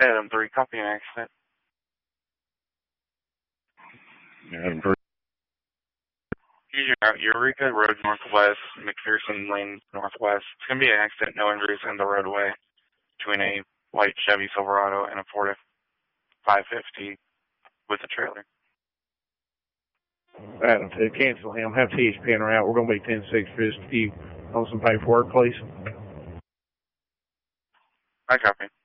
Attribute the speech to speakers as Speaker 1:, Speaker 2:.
Speaker 1: Adam 3, copy an accident.
Speaker 2: Adam 3.
Speaker 1: Use your route, Eureka Road Northwest, McPherson Lane Northwest. It's going to be an accident, no injuries in the roadway between a white Chevy Silverado and a Ford F-550 with a trailer.
Speaker 2: Adam 2, cancel him. Have THP en route. We're going to be 10-6 on some paperwork, please.
Speaker 1: I copy.